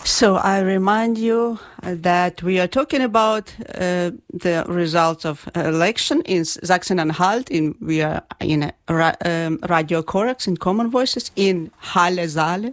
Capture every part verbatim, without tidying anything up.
So I remind you that we are talking about uh, the results of election in Sachsen-Anhalt. In we are in a ra- um, Radio Korax in Common Voices in Halle Saale.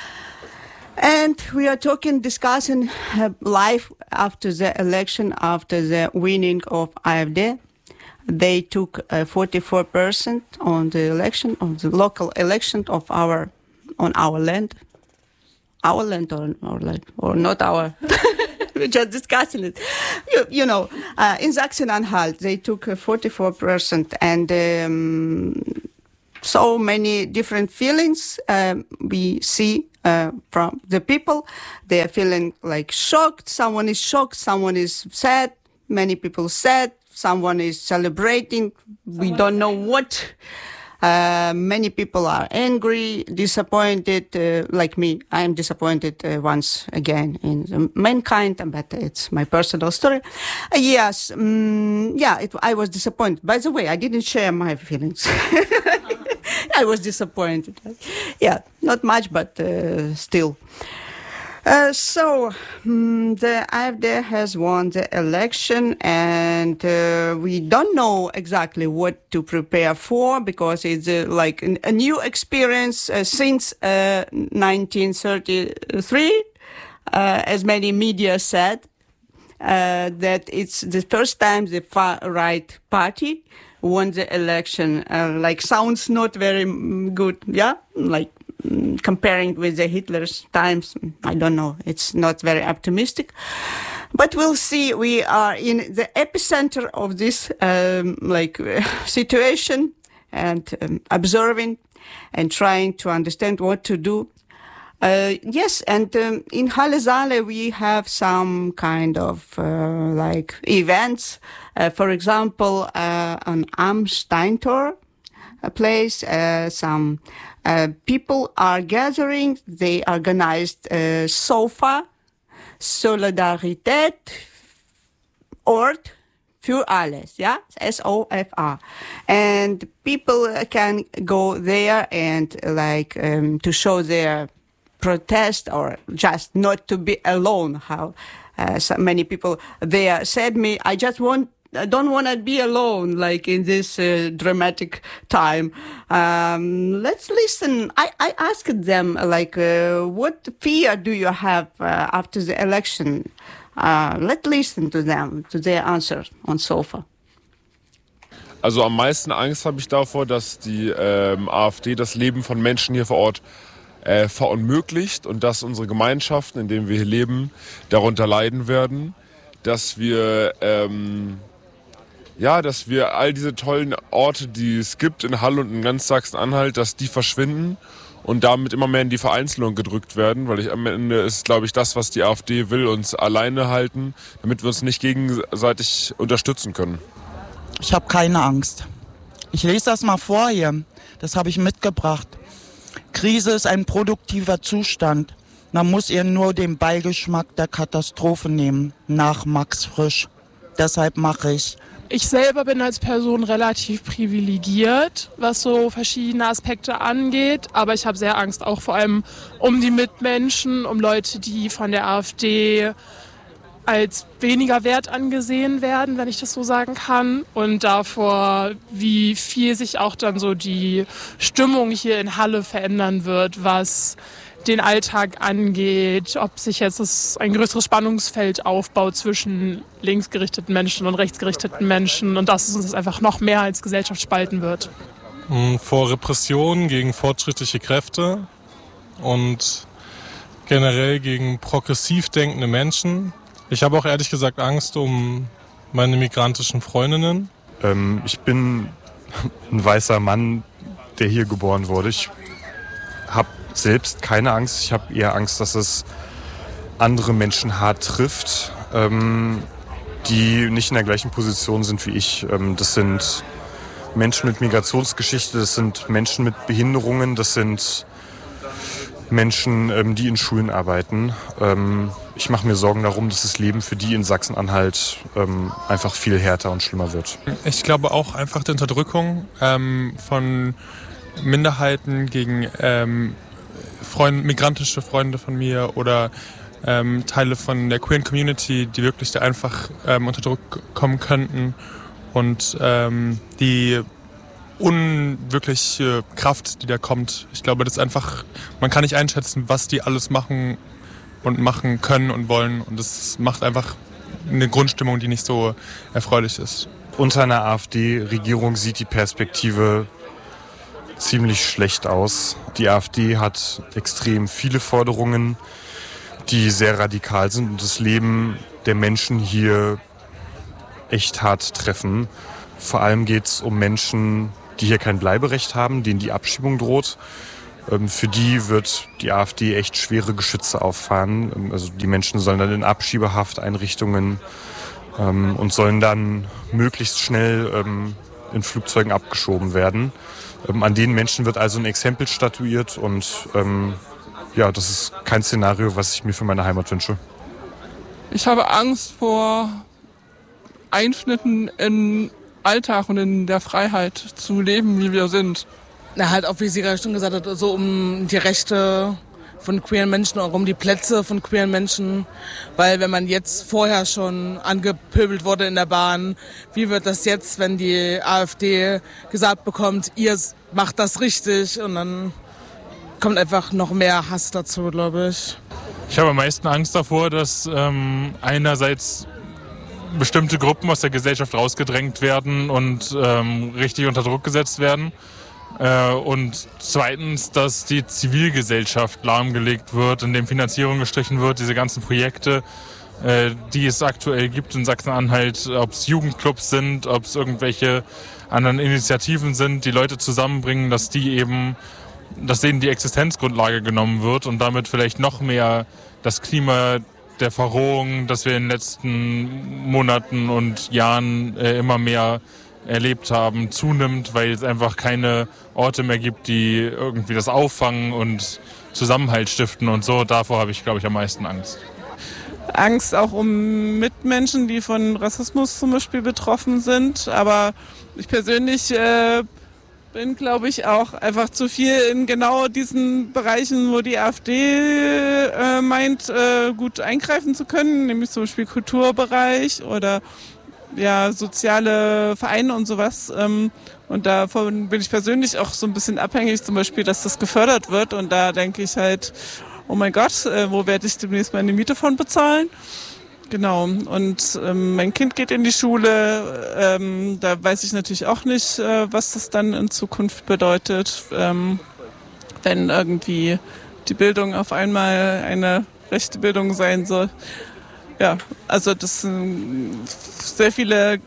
And we are talking, discussing uh, life after the election, after the winning of AfD. They took uh, forty-four percent on the election, on the local election of our, on our land. Our land or, or, land, or not our. We're just discussing it. You, you know, uh, in Sachsen-Anhalt, they took uh, forty-four percent and um, so many different feelings um, we see uh, from the people. They are feeling like shocked. Someone is shocked. Someone is sad. Many people sad. Someone is celebrating. We don't know what. Uh, many people are angry, disappointed, uh, like me. I am disappointed uh, once again in mankind, but it's my personal story. Uh, yes, um, yeah, it, I was disappointed. By the way, I didn't share my feelings. I was disappointed. Yeah, not much, but uh, still. Uh, so um, the AfD has won the election, and uh, we don't know exactly what to prepare for because it's uh, like an, a new experience uh, since uh, nineteen thirty-three, uh, as many media said, uh, that it's the first time the far-right party won the election. Uh, like sounds not very good, yeah, like. Comparing with the Hitler's times, I don't know. It's not very optimistic, but we'll see. We are in the epicenter of this um, like uh, situation and um, observing and trying to understand what to do. Uh, yes, and um, in Halle Saale we have some kind of uh, like events. Uh, for example, uh, an Am Steintor place, uh, some uh, people are gathering. They organized a SOFA, Solidarität, Ort für alles, yeah, S O F A. And people can go there and like um, to show their protest or just not to be alone. How uh, so many people there said me, I just want I don't want to be alone, like in this uh, dramatic time. Um, let's listen. I, I asked them, like, uh, what fear do you have uh, after the election? Uh, let's listen to them, to their answer on SOFA. Also am meisten Angst habe ich davor, dass die ähm, AfD das Leben von Menschen hier vor Ort äh, verunmöglicht und dass unsere Gemeinschaften, in denen wir hier leben, darunter leiden werden, dass wir ähm, ja, dass wir all diese tollen Orte, die es gibt in Halle und in ganz Sachsen-Anhalt, dass die verschwinden und damit immer mehr in die Vereinzelung gedrückt werden, weil ich am Ende ist, glaube ich, das, was die AfD will, uns alleine halten, damit wir uns nicht gegenseitig unterstützen können. Ich habe keine Angst. Ich lese das mal vor hier. Das habe ich mitgebracht. Krise ist ein produktiver Zustand. Man muss ihr nur den Beigeschmack der Katastrophe nehmen, nach Max Frisch. Deshalb mache ich. Ich selber bin als Person relativ privilegiert, was so verschiedene Aspekte angeht. Aber ich habe sehr Angst auch vor allem um die Mitmenschen, um Leute, die von der AfD als weniger wert angesehen werden, wenn ich das so sagen kann. Und davor, wie viel sich auch dann so die Stimmung hier in Halle verändern wird, was den Alltag angeht, ob sich jetzt das ein größeres Spannungsfeld aufbaut zwischen linksgerichteten Menschen und rechtsgerichteten Menschen und dass es uns einfach noch mehr als Gesellschaft spalten wird. Vor Repressionen gegen fortschrittliche Kräfte und generell gegen progressiv denkende Menschen. Ich habe auch ehrlich gesagt Angst um meine migrantischen Freundinnen. Ähm, ich bin ein weißer Mann, der hier geboren wurde. Ich habe selbst keine Angst. Ich habe eher Angst, dass es andere Menschen hart trifft, ähm, die nicht in der gleichen Position sind wie ich. Ähm, das sind Menschen mit Migrationsgeschichte, das sind Menschen mit Behinderungen, das sind Menschen, ähm, die in Schulen arbeiten. Ähm, ich mache mir Sorgen darum, dass das Leben für die in Sachsen-Anhalt ähm, einfach viel härter und schlimmer wird. Ich glaube auch einfach die Unterdrückung ähm, von Minderheiten gegen ähm, Freund, migrantische Freunde von mir oder ähm, Teile von der queeren Community, die wirklich da einfach ähm, unter Druck kommen könnten und ähm, die unwirkliche Kraft, die da kommt. Ich glaube, das ist einfach, man kann nicht einschätzen, was die alles machen und machen können und wollen und das macht einfach eine Grundstimmung, die nicht so erfreulich ist. Unter einer AfD-Regierung sieht die Perspektive ziemlich schlecht aus. Die AfD hat extrem viele Forderungen, die sehr radikal sind und das Leben der Menschen hier echt hart treffen. Vor allem geht es um Menschen, die hier kein Bleiberecht haben, denen die Abschiebung droht. Für die wird die AfD echt schwere Geschütze auffahren. Also die Menschen sollen dann in Abschiebehafteinrichtungen ähm, und sollen dann möglichst schnell ähm, in Flugzeugen abgeschoben werden. Ähm, an den Menschen wird also ein Exempel statuiert und ähm, ja, das ist kein Szenario, was ich mir für meine Heimat wünsche. Ich habe Angst vor Einschnitten in Alltag und in der Freiheit zu leben, wie wir sind. Na, halt auch, wie sie gerade schon gesagt hat, so um die Rechte von queeren Menschen, auch um die Plätze von queeren Menschen. Weil wenn man jetzt vorher schon angepöbelt wurde in der Bahn, wie wird das jetzt, wenn die AfD gesagt bekommt, ihr macht das richtig? Und dann kommt einfach noch mehr Hass dazu, glaube ich. Ich habe am meisten Angst davor, dass ähm, einerseits bestimmte Gruppen aus der Gesellschaft rausgedrängt werden und ähm, richtig unter Druck gesetzt werden. Äh, und zweitens, dass die Zivilgesellschaft lahmgelegt wird, indem Finanzierung gestrichen wird, diese ganzen Projekte, äh, die es aktuell gibt in Sachsen-Anhalt, ob es Jugendclubs sind, ob es irgendwelche anderen Initiativen sind, die Leute zusammenbringen, dass die eben, dass denen die Existenzgrundlage genommen wird und damit vielleicht noch mehr das Klima der Verrohung, das wir in den letzten Monaten und Jahren äh, immer mehr erlebt haben, zunimmt, weil es einfach keine Orte mehr gibt, die irgendwie das auffangen und Zusammenhalt stiften und so. Davor habe ich, glaube ich, am meisten Angst. Angst auch um Mitmenschen, die von Rassismus zum Beispiel betroffen sind. Aber ich persönlich äh, bin, glaube ich, auch einfach zu viel in genau diesen Bereichen, wo die AfD äh, meint, äh, gut eingreifen zu können, nämlich zum Beispiel Kulturbereich oder ja, soziale Vereine und sowas. Ähm, und davon bin ich persönlich auch so ein bisschen abhängig, zum Beispiel, dass das gefördert wird. Und da denke ich halt, oh mein Gott, äh, wo werde ich demnächst meine Miete von bezahlen? Genau. Und ähm, mein Kind geht in die Schule. Ähm, da weiß ich natürlich auch nicht, äh, was das dann in Zukunft bedeutet, ähm, wenn irgendwie die Bildung auf einmal eine rechte Bildung sein soll. Ja, also das sind sehr viele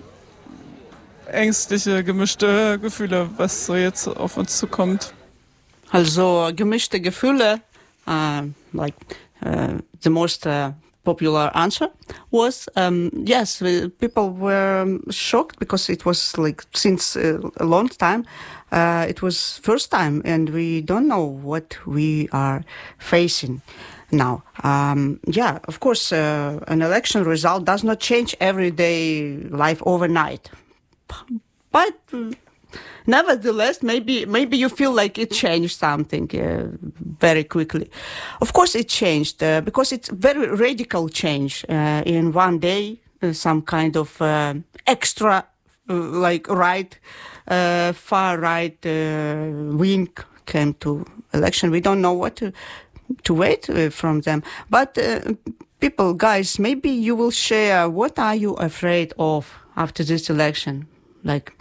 ängstliche, gemischte Gefühle, was so jetzt auf uns zukommt. Also gemischte Gefühle, uh, like uh, the most uh, popular answer was um, yes, people were shocked because it was like since a long time, uh, it was first time and we don't know what we are facing. Now, um, yeah, of course, uh, an election result does not change everyday life overnight. But uh, nevertheless, maybe maybe you feel like it changed something uh, very quickly. Of course, it changed uh, because it's very radical change. Uh, in one day, uh, some kind of uh, extra, uh, like right, uh, far right uh, wing came to election. We don't know what to. to wait uh, from them. But uh, people, guys, maybe you will share what are you afraid of after this election? Like,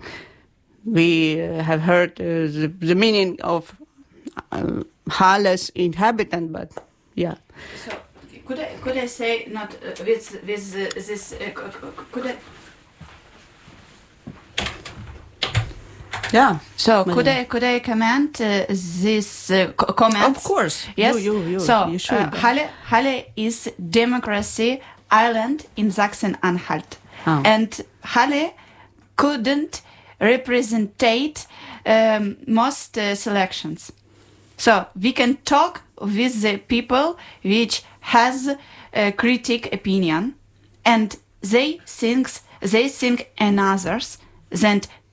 we uh, have heard uh, the, the meaning of uh, Halle's inhabitant, but yeah. So, could I, could I say, not uh, with, with uh, this, uh, could I... Yeah. So could I could I comment uh, this uh, co- comments? Of course. Yes. You, you, you, so you should. Uh, Halle Halle is democracy island in Sachsen-Anhalt, oh. and Halle couldn't representate um, most uh, selections. So we can talk with the people which has a critic opinion, and they think they think in others than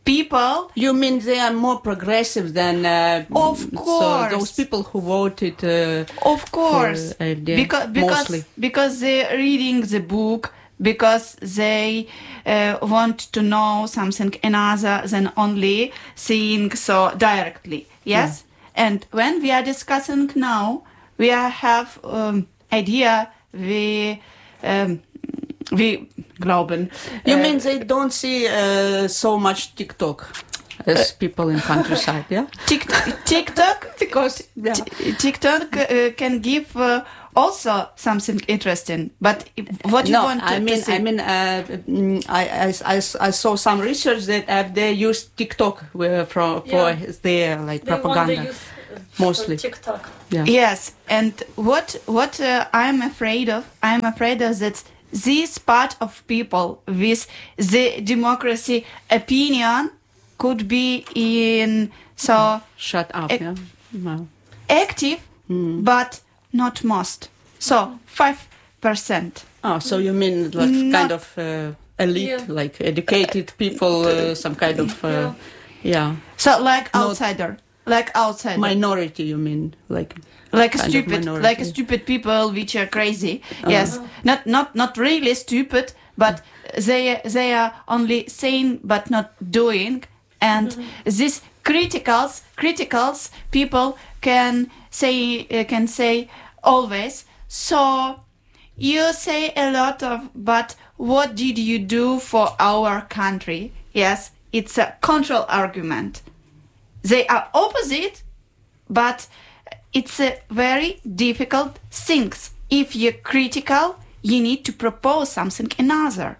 people. You mean they are more progressive than? Uh, Of course. So those people who voted. Uh, of course, for, uh, because because mostly. because they're reading the book, because they uh, want to know something another than only seeing so directly. Yes, yeah. And when we are discussing now, we are have um, idea we um, we glauben. You uh, mean they don't see uh, so much TikTok as people in countryside? Yeah, TikTok, TikTok because yeah. t- TikTok uh, can give. Uh, Also, something interesting, but what you no, want to, I mean, to say? I mean, uh, I, I, I, I saw some research that uh, they use TikTok uh, for for Yeah. their like They propaganda, want to use, uh, mostly TikTok. Yeah. Yes, and what what uh, I'm afraid of, I'm afraid of that this part of people with the democracy opinion could be in so shut up, ac- yeah, no. active, Hmm. but not most. So five percent. Oh, so you mean like Not- kind of uh, elite, Yeah. like educated people, uh, some kind of uh, Yeah. yeah, So like Not- outsider, like outsider. minority. You mean like like a kind of stupid minority. like a stupid people which are crazy. Yes, not not not really stupid, but they they are only saying but not doing, and these criticals criticals people can say uh, can say always. So you say a lot of, but what did you do for our country? Yes, it's a control argument. They are opposite, but it's a very difficult things. If you're critical, you need to propose something another.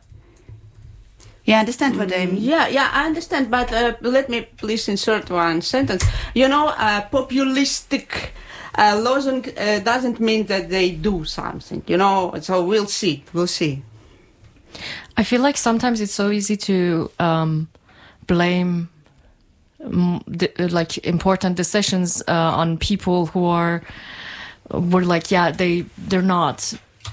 You understand what I mean? Yeah, yeah, I understand, but uh, let me please insert one sentence. You know, uh, populistic uh, losing uh, doesn't mean that they do something, you know, so we'll see, we'll see. I feel like sometimes it's so easy to um, blame um, the, like important decisions uh, on people who are were like, yeah, they they're not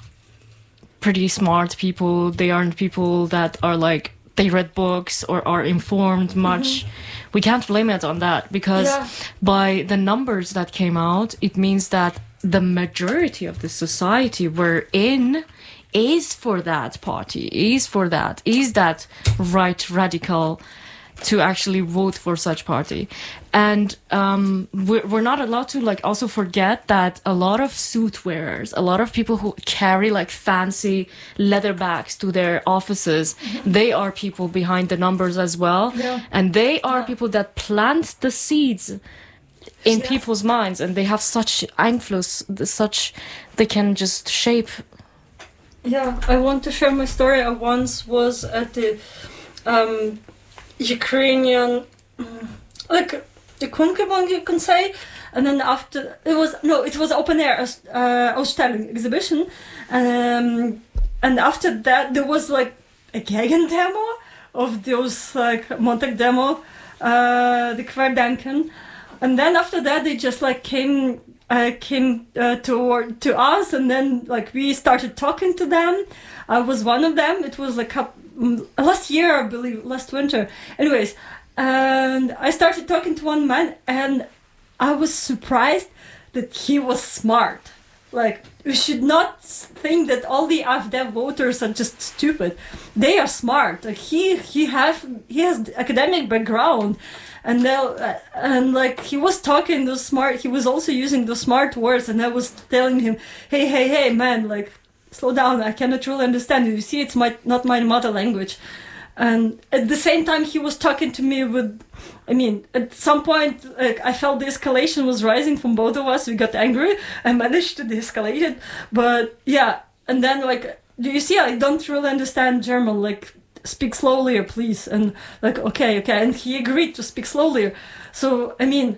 pretty smart people. They aren't people that are like they read books or are informed much. Mm-hmm. We can't blame it on that because yeah. by the numbers that came out, it means that the majority of the society we're in is for that party, is for that, is that right radical to actually vote for such party. And um, we're, we're not allowed to like also forget that a lot of suit wearers, a lot of people who carry like fancy leather bags to their offices, mm-hmm. they are people behind the numbers as well. Yeah. And they are yeah. people that plant the seeds in yeah. people's minds, and they have such Einfluss, such, they can just shape. Yeah, I want to share my story. I once was at the um, Ukrainian, like the Kunkebong, you can say, and then after it was no, it was open air uh, Ausstellung exhibition, um, and after that there was like a Gegen demo of those like Montag demo, uh, the Querdenken, and then after that they just like came. Uh, came uh, to to us, and then like we started talking to them. I was one of them. It was like a, last year, I believe, last winter. Anyways, and I started talking to one man, and I was surprised that he was smart. Like, you should not think that all the A F D voters are just stupid. They are smart. Like he he have he has academic background. And now, uh, and like he was talking those smart, he was also using those smart words, and I was telling him, "Hey, hey, hey, man! Like, slow down. I cannot truly understand you. You see, it's my not my mother language." And at the same time, he was talking to me with, I mean, at some point, like I felt the escalation was rising from both of us. We got angry. I managed to de-escalate it, but yeah. And then, like, do you see? I don't really understand German, like. Speak slowly, please. And like, okay, okay. And he agreed to speak slowly. So, I mean,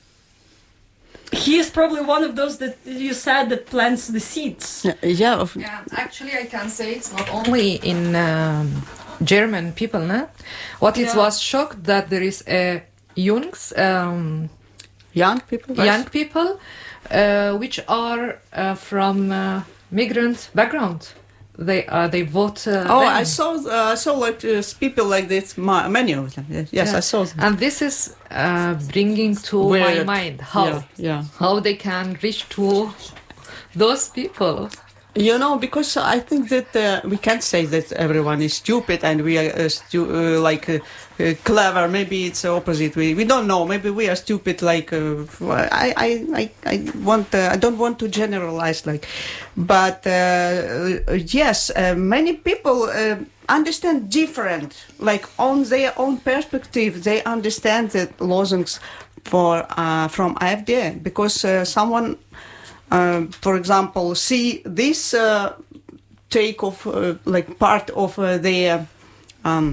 he is probably one of those that you said that plants the seeds. Yeah, yeah. yeah actually, I can say it's not only in um, German people, no? What yeah. it was shocked that there is a youngs, um, young people, young people, uh, which are uh, from uh, migrant background. they uh, they vote. Uh, oh, them. I saw uh, I saw like uh, people like this. Ma- many of them. Yes, Yeah. I saw. Them. And this is uh, bringing to Weird. my mind how Yeah, yeah. how they can reach to those people. You know, because I think that uh, we can't say that everyone is stupid and we are uh, stu- uh, like uh, uh, clever. Maybe it's the opposite. We we don't know. Maybe we are stupid. Like uh, I, I I I want. Uh, I don't want to generalize. Like, but uh, yes, uh, many people uh, understand different. Like on their own perspective, they understand the lozungs for uh, from A F D because uh, someone. Uh, for example, see this uh, take of uh, like part of uh, the um,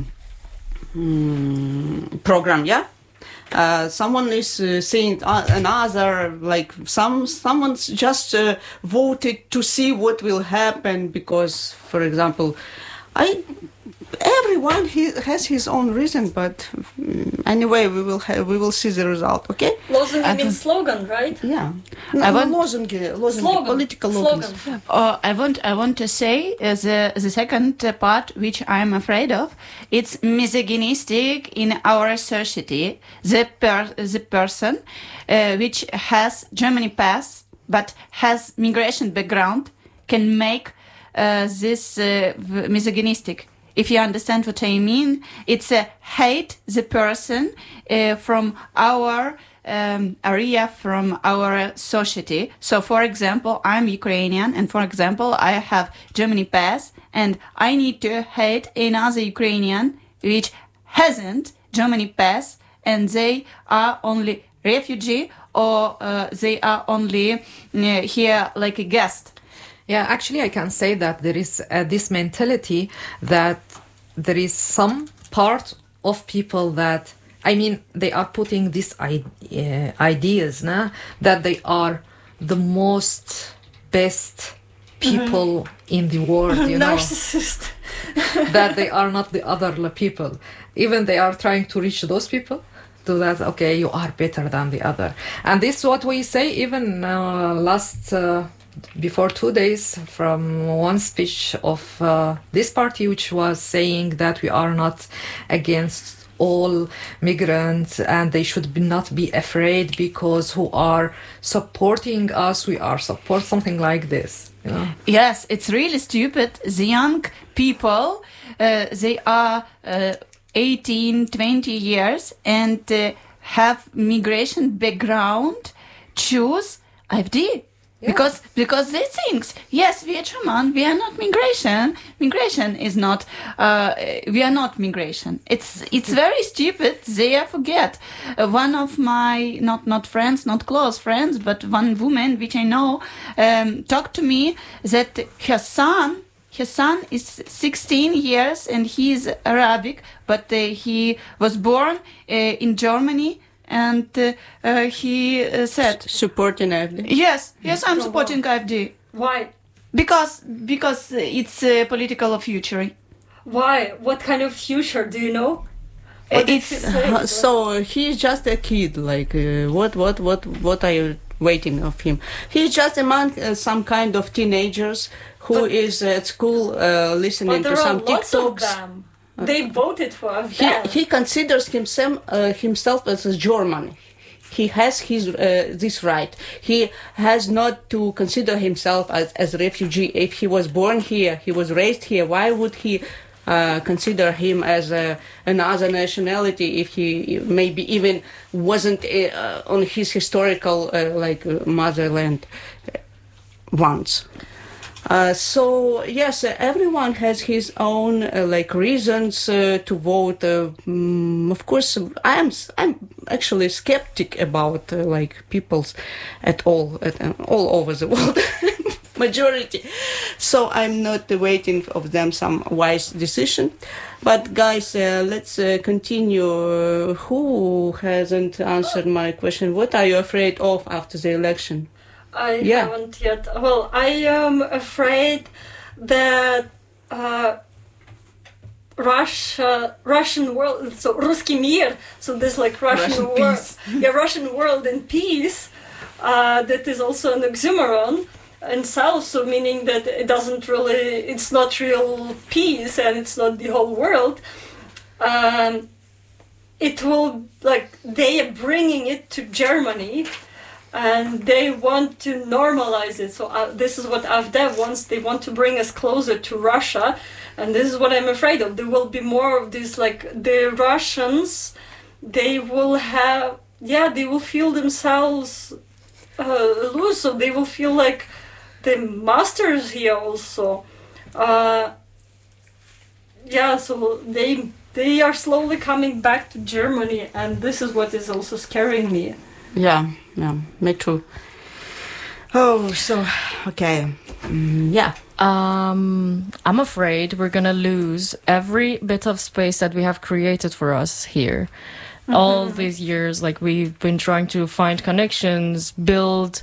mm, program, yeah. Uh, someone is uh, saying uh, another, like some someone's just uh, voted to see what will happen because, for example, I. Everyone he has his own reason, but um, anyway, we will have, we will see the result. Okay. Lozungi means slogan, right? Yeah. I I want- want lozungi, lozungi, Slogan. political Slogan. logans. Yeah. Uh, I want I want to say uh, the the second uh, part which I'm afraid of. It's misogynistic in our society. The per, the person uh, which has Germany pass but has migration background can make uh, this uh, v- misogynistic. If you understand what I mean, it's a hate the person uh, from our um, area, from our society. So, for example, I'm Ukrainian, and for example, I have Germany pass, and I need to hate another Ukrainian which hasn't Germany pass, and they are only refugee or uh, they are only uh, here like a guest. Yeah, actually, I can say that there is uh, this mentality that there is some part of people that, I mean, they are putting these I- uh, ideas, nah, that they are the most best people in the world, you know, Narcissist. that they are not the other people. Even they are trying to reach those people. To that, okay, you are better than the other. And this is what we say even uh, last... Uh, before two days from one speech of uh, this party which was saying that we are not against all migrants and they should be not be afraid because who are supporting us, we are support something like this, you know? Yes, it's really stupid. The young people, uh, they are uh, eighteen, twenty years and uh, have migration background, choose A F D. Yeah. Because because they think, yes, we are German, we are not migration. Migration is not, uh, we are not migration. It's it's very stupid. They forget. Uh, one of my, not not friends, not close friends, but one woman which I know, um, talked to me that her son, her son is sixteen years and he is Arabic, but uh, he was born uh, in Germany. And uh, uh, he uh, said, supporting A F D. Yes, yes, I'm supporting A F D. Why? Because because it's a political future. Why? What kind of future do you know? What did It's he say? Uh, so he's just a kid. Like uh, what what what what are you waiting of him? He's just among uh, some kind of teenagers who But- is at school uh, listening But there to are some lots of TikToks. them. They voted for He them. he considers himself uh, himself as a German. He has his uh, this right. He has not to consider himself as as a refugee. If he was born here, he was raised here. Why would he uh, consider him as a, another nationality if he maybe even wasn't uh, on his historical uh, like uh, motherland once? Uh, so yes, uh, everyone has his own uh, like reasons uh, to vote. Uh, mm, of course, I am I'm actually skeptic about uh, like people's at all at, uh, all over the world. Majority. So I'm not uh, waiting of them some wise decision. But guys, uh, let's uh, continue. Uh, who hasn't answered my question? What are you afraid of after the election? I Yeah. haven't yet. Well, I am afraid that uh, Russia, Russian world, so Ruski Mir, so this like Russian, Russian world, peace. yeah, Russian world in peace. Uh, that is also an oxymoron. Uh, itself, so meaning that it doesn't really, it's not real peace and it's not the whole world. Um, it will, like, they are bringing it to Germany and they want to normalize it. So uh, this is what A f D wants. They want to bring us closer to Russia, and this is what I'm afraid of. There will be more of this, like, the Russians, they will have, yeah, they will feel themselves uh, loose, so they will feel like the masters here also. Uh, yeah, so they they are slowly coming back to Germany, and this is what is also scaring me. Yeah, yeah, me too. Oh, so, okay. Mm, yeah. Um, I'm afraid we're gonna lose every bit of space that we have created for us here. Mm-hmm. All these years, like, we've been trying to find connections, build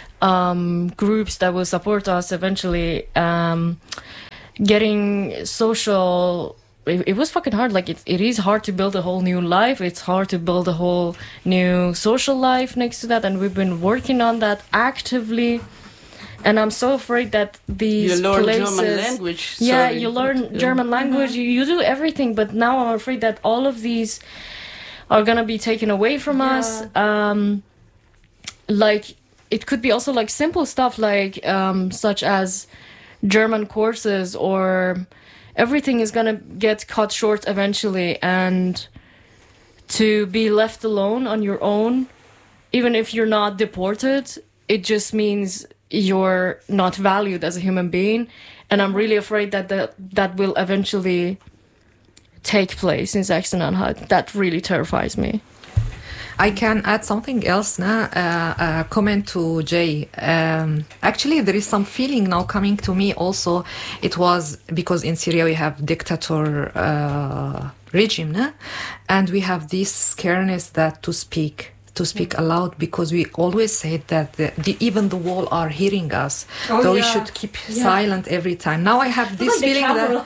um, groups that will support us eventually, um, getting social. It, it was fucking hard. Like, it, it is hard to build a whole new life. It's hard to build a whole new social life next to that. And we've been working on that actively. And I'm so afraid that these you learn places... German language. Yeah, sorry. you learn Yeah. German language. Mm-hmm. You, you do everything. But now I'm afraid that all of these are going to be taken away from Yeah. us. Um, like, it could be also, like, simple stuff, like, um, such as German courses, or... Everything is going to get cut short eventually, and to be left alone on your own, even if you're not deported, it just means you're not valued as a human being. And I'm really afraid that the, that will eventually take place in Sachsen-Anhalt. That really terrifies me. I can add something else now, uh, uh, comment to Jay. Um, actually, there is some feeling now coming to me also. It was because in Syria we have dictator uh, regime, nah? And we have this scareness that to speak, to speak mm. aloud, because we always said that the, the, even the wall are hearing us. Oh, so yeah. we should keep yeah. silent every time. Now I have this Like feeling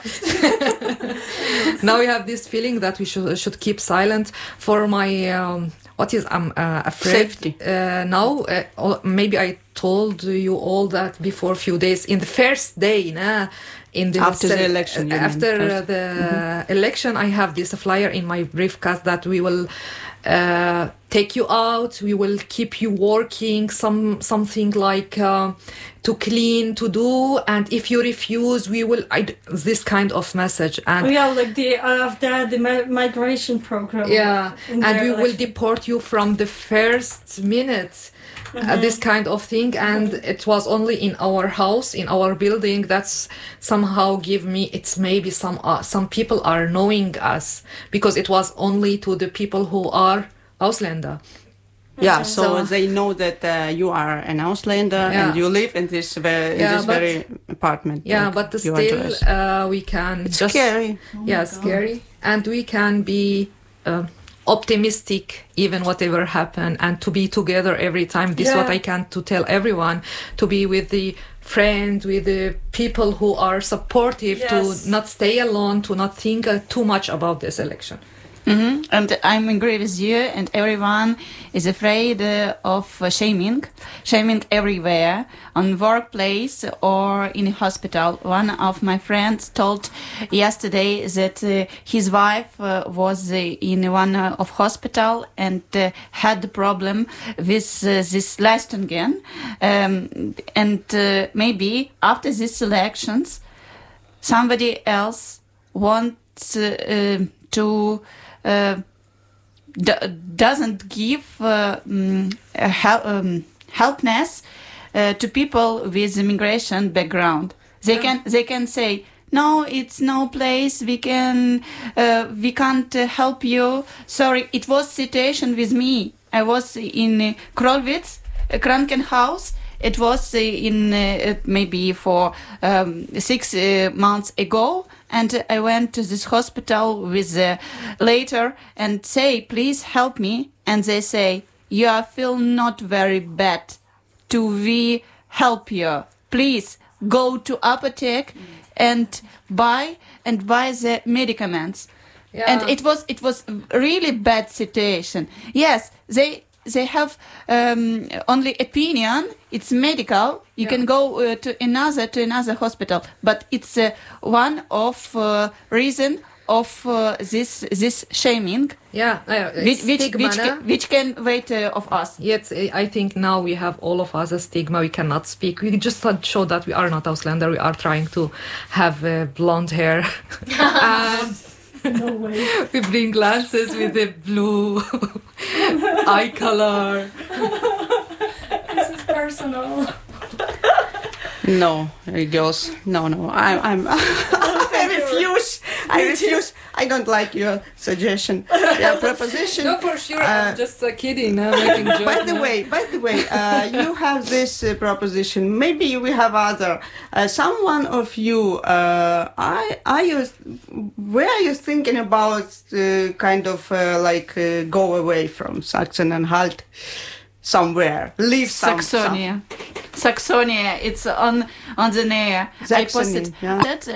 that now we have this feeling that we should should keep silent for my. Um, What is I'm uh, afraid Safety. Uh, now? Uh, maybe I told you all that before a few days. In the first day, nah, in the after se- the election, you after mean, uh, the mm-hmm. election, I have this flyer in my briefcase that we will uh, take you out. We will keep you working. Some something like uh, to clean, to do, and if you refuse, we will. I, this kind of message. And Oh, yeah, like the after the mi- migration program. yeah, in and their we will election. deport you from the first minute. Uh, Mhm. this kind of thing, and it was only in our house, in our building. That's somehow give me. It's maybe some uh, some people are knowing us, because it was only to the people who are Ausländer. Yeah, so, So- they know that uh, you are an Auslander Yeah. and you live in this very, in Yeah, this but- very apartment. Yeah, like but you still, address. uh, we can It's just scary. yeah, scary, and we can be. Uh, optimistic even whatever happen, and to be together every time. This is what Yeah. I can to tell everyone, to be with the friend, with the people who are supportive, Yes. to not stay alone, to not think uh, too much about this election. Mm-hmm. And I'm agree with you, and everyone is afraid uh, of uh, shaming, shaming everywhere, on workplace or in a hospital. One of my friends told yesterday that uh, his wife uh, was uh, in one uh, of hospital and uh, had the problem with uh, this Leistungen, um, and uh, maybe after these elections, somebody else wants uh, uh, to. Uh, d- doesn't give uh, um, help, um, helpness uh, to people with immigration background. They Yeah. can they can say, no, it's no place. We can uh, we can't uh, help you. Sorry, it was situation with me. I was in uh, Krolwitz, a Krankenhaus. It was uh, in uh, maybe for um, six uh, months ago, and I went to this hospital with uh, later and say, please help me. And they say, you are feel not very bad. Do we help you? Please go to apotheke and buy and buy the medicaments. Yeah. And it was it was really bad situation. Yes, they they have um, only opinion. It's medical. You Yeah. can go uh, to another to another hospital, but it's uh, one of uh, reason of uh, this this shaming. Yeah, uh, which which stigma, which, no? ca- which can wait uh, of us. Yet I think now we have all of us a stigma. We cannot speak. We just want to show that we are not Ausländer. We are trying to have uh, blonde hair. and No way. we bring glasses with the blue eye color. This is personal. No, uh, girls. No, no. I, I'm. I refuse. I refuse. I don't like your suggestion. Yeah, proposition. No, for sure. Uh, I'm just uh, kidding. I'm making joke. By the no? way, by the way, uh, you have this uh, proposition. Maybe we have other. Uh, someone of you, uh, I, are you, where are you thinking about uh, kind of uh, like uh, go away from Sachsen-Anhalt? Somewhere, leave some, Saxonia. Saxonia. It's on on the near. I Saxony, posted yeah. that.